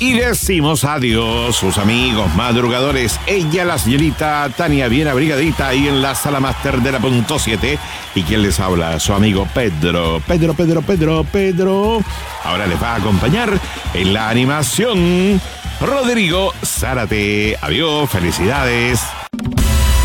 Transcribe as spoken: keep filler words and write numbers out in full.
Y decimos adiós, sus amigos madrugadores. Ella, la señorita Tania, bien abrigadita, y en la sala máster de la punto siete. Y quien les habla, su amigo Pedro. Pedro, Pedro, Pedro, Pedro. Ahora les va a acompañar en la animación Rodrigo Zárate. Adiós, felicidades.